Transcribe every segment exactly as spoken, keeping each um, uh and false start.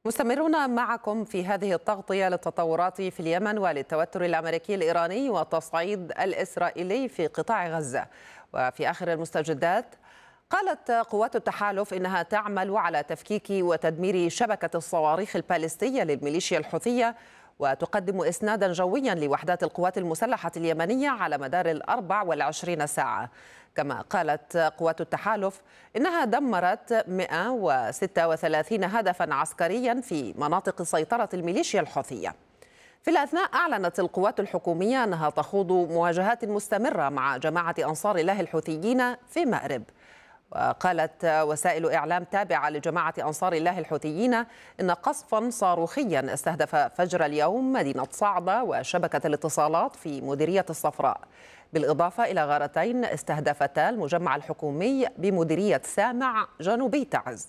مستمرون معكم في هذه التغطية للتطورات في اليمن وللتوتر الأمريكي الإيراني والتصعيد الإسرائيلي في قطاع غزة. وفي آخر المستجدات قالت قوات التحالف إنها تعمل على تفكيك وتدمير شبكة الصواريخ الباليستية للميليشيا الحوثية، وتقدم إسنادا جويا لوحدات القوات المسلحة اليمنية على مدار الأربع والعشرين ساعة. كما قالت قوات التحالف إنها دمرت مئة وستة وثلاثين هدفا عسكريا في مناطق سيطرة الميليشيا الحوثية. في الأثناء أعلنت القوات الحكومية أنها تخوض مواجهات مستمرة مع جماعة أنصار الله الحوثيين في مأرب. وقالت وسائل إعلام تابعة لجماعة أنصار الله الحوثيين إن قصفا صاروخيا استهدف فجر اليوم مدينة صعدة وشبكة الاتصالات في مديرية الصفراء، بالإضافة إلى غارتين استهدفتا المجمع الحكومي بمديرية سامع جنوبي تعز.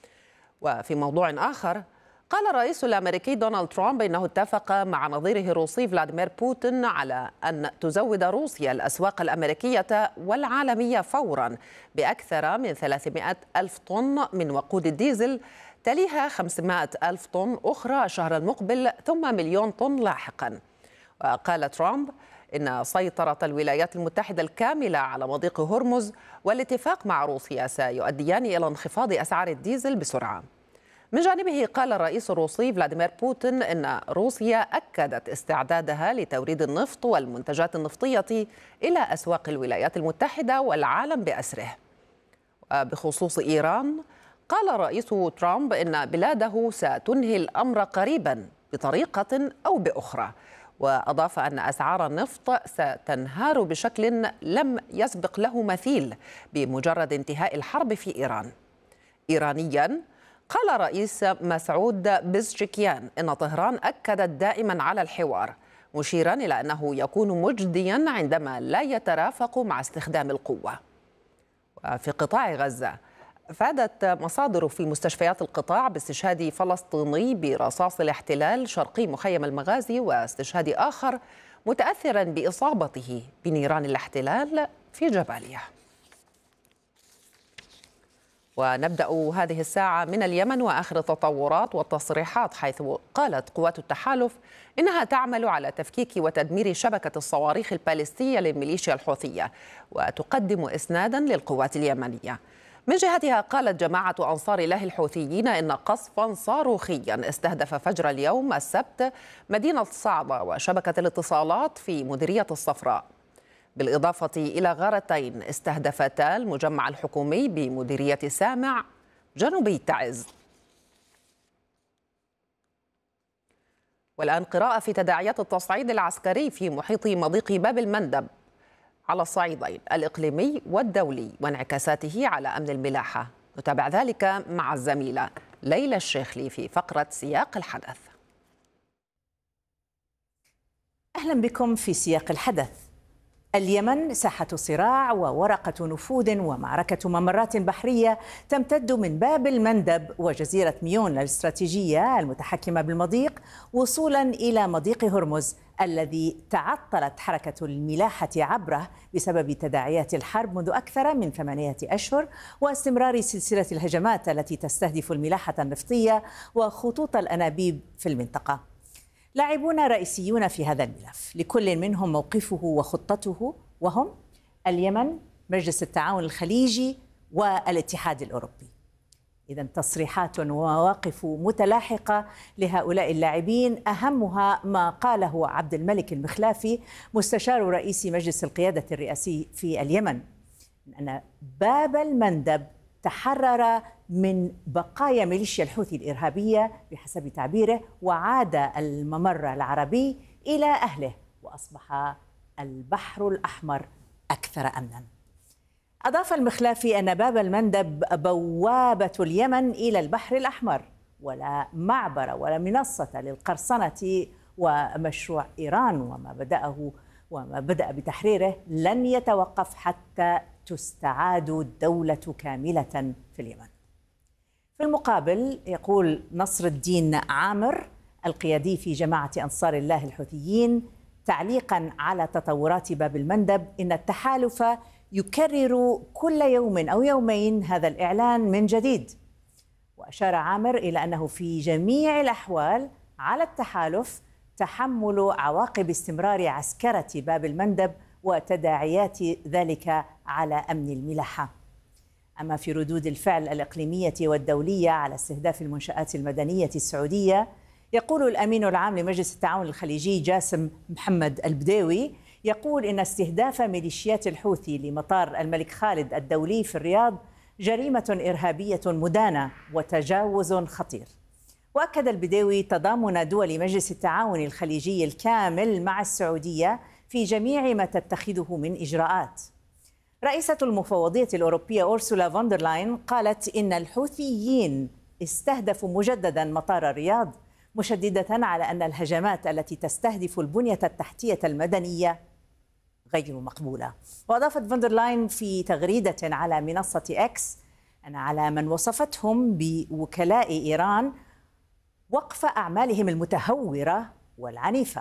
وفي موضوع آخر، قال الرئيس الأمريكي دونالد ترامب إنه اتفق مع نظيره الروسي فلاديمير بوتين على أن تزود روسيا الأسواق الأمريكية والعالمية فورا بأكثر من ثلاثمائة ألف طن من وقود الديزل، تليها خمسمائة ألف طن أخرى الشهر المقبل، ثم مليون طن لاحقا. وقال ترامب إن سيطرة الولايات المتحدة الكاملة على مضيق هرمز والاتفاق مع روسيا سيؤديان إلى انخفاض أسعار الديزل بسرعة. من جانبه قال الرئيس الروسي فلاديمير بوتين إن روسيا أكدت استعدادها لتوريد النفط والمنتجات النفطية إلى أسواق الولايات المتحدة والعالم بأسره. بخصوص إيران، قال الرئيس ترامب إن بلاده ستنهي الأمر قريبا بطريقة أو بأخرى، وأضاف أن أسعار النفط ستنهار بشكل لم يسبق له مثيل بمجرد انتهاء الحرب في إيران. إيرانيا، قال الرئيس مسعود بزشكيان إن طهران أكدت دائما على الحوار، مشيرا إلى أنه يكون مجديا عندما لا يترافق مع استخدام القوة. وفي قطاع غزة، أفادت مصادر في مستشفيات القطاع باستشهاد فلسطيني برصاص الاحتلال شرقي مخيم المغازي، واستشهاد آخر متأثرا بإصابته بنيران الاحتلال في جباليا. ونبدأ هذه الساعة من اليمن وآخر التطورات والتصريحات، حيث قالت قوات التحالف إنها تعمل على تفكيك وتدمير شبكة الصواريخ الباليستية للميليشيا الحوثية، وتقدم إسنادا للقوات اليمنية. من جهتها، قالت جماعة أنصار الله الحوثيين إن قصفا صاروخيا استهدف فجر اليوم السبت مدينة صعدة وشبكة الاتصالات في مديرية الصفراء، بالإضافة إلى غارتين استهدفتا المجمع الحكومي بمديرية سامع جنوبي تعز. والآن قراءة في تداعيات التصعيد العسكري في محيط مضيق باب المندب على الصعيدين الإقليمي والدولي وانعكاساته على أمن الملاحة. نتابع ذلك مع الزميلة ليلى الشيخلي في فقرة سياق الحدث. أهلا بكم في سياق الحدث. اليمن ساحة صراع وورقة نفوذ ومعركة ممرات بحرية تمتد من باب المندب وجزيرة ميون الاستراتيجية المتحكمة بالمضيق وصولا إلى مضيق هرمز الذي تعطلت حركة الملاحة عبره بسبب تداعيات الحرب منذ أكثر من ثمانية أشهر واستمرار سلسلة الهجمات التي تستهدف الملاحة النفطية وخطوط الأنابيب في المنطقة. لاعبون رئيسيون في هذا الملف، لكل منهم موقفه وخطته، وهم اليمن، مجلس التعاون الخليجي والاتحاد الأوروبي. إذن تصريحات ومواقف متلاحقة لهؤلاء اللاعبين، أهمها ما قاله عبد الملك المخلافي مستشار رئيس مجلس القيادة الرئاسي في اليمن، أن باب المندب تحرر من بقايا ميليشيا الحوثي الإرهابية بحسب تعبيره، وعاد الممر العربي إلى أهله وأصبح البحر الأحمر أكثر أمنا. أضاف المخلافي أن باب المندب بوابة اليمن إلى البحر الأحمر، ولا معبر ولا منصة للقرصنة، ومشروع إيران وما بدأه وما بدأ بتحريره لن يتوقف حتى تستعاد الدولة كاملة في اليمن. في المقابل، يقول نصر الدين عامر القيادي في جماعة أنصار الله الحوثيين تعليقا على تطورات باب المندب إن التحالف يكرر كل يوم أو يومين هذا الإعلان من جديد، وأشار عامر إلى أنه في جميع الأحوال على التحالف تحمل عواقب استمرار عسكرة باب المندب وتداعيات ذلك على أمن الملاحة. أما في ردود الفعل الإقليمية والدولية على استهداف المنشآت المدنية السعودية، يقول الأمين العام لمجلس التعاون الخليجي جاسم محمد البديوي يقول إن استهداف ميليشيات الحوثي لمطار الملك خالد الدولي في الرياض جريمة إرهابية مدانة وتجاوز خطير. وأكد البديوي تضامن دول مجلس التعاون الخليجي الكامل مع السعودية في جميع ما تتخذه من إجراءات. رئيسة المفوضية الأوروبية أورسولا فوندرلاين قالت إن الحوثيين استهدفوا مجددا مطار الرياض، مشددة على أن الهجمات التي تستهدف البنية التحتية المدنية غير مقبولة. وأضافت فوندرلاين في تغريدة على منصة إكس أن على من وصفتهم بوكلاء إيران وقف أعمالهم المتهورة والعنيفة.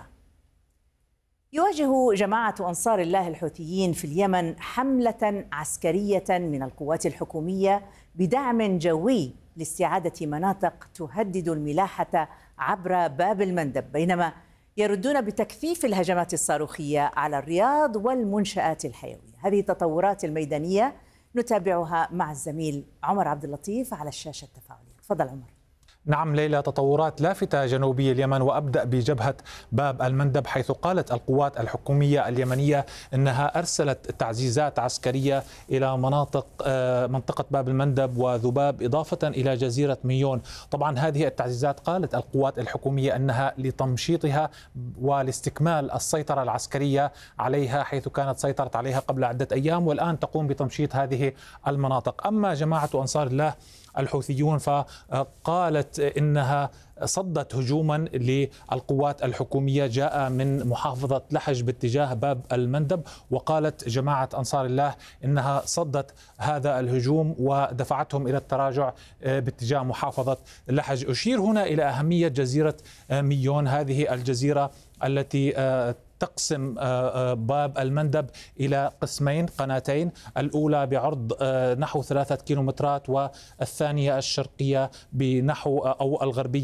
يواجه جماعة أنصار الله الحوثيين في اليمن حملة عسكرية من القوات الحكومية بدعم جوي لاستعادة مناطق تهدد الملاحة عبر باب المندب، بينما يردون بتكثيف الهجمات الصاروخية على الرياض والمنشآت الحيوية. هذه التطورات الميدانية نتابعها مع الزميل عمر عبد اللطيف على الشاشة التفاعلية. تفضل عمر. نعم ليلى، تطورات لافتة جنوبي اليمن، وأبدأ بجبهة باب المندب، حيث قالت القوات الحكومية اليمنية أنها أرسلت تعزيزات عسكرية إلى مناطق منطقة باب المندب وذباب، إضافة إلى جزيرة ميون. طبعا هذه التعزيزات قالت القوات الحكومية أنها لتمشيطها ولاستكمال السيطرة العسكرية عليها، حيث كانت سيطرت عليها قبل عدة أيام، والآن تقوم بتمشيط هذه المناطق. أما جماعة أنصار الله الحوثيون فقالت إنها صدت هجوما للقوات الحكومية جاء من محافظة لحج باتجاه باب المندب، وقالت جماعة أنصار الله إنها صدت هذا الهجوم ودفعتهم إلى التراجع باتجاه محافظة لحج. أشير هنا إلى أهمية جزيرة ميون، هذه الجزيرة التي تقسم باب المندب إلى قسمين، قناتين، الأولى بعرض نحو ثلاثة كيلومترات والثانية الشرقية بنحو أو الغربية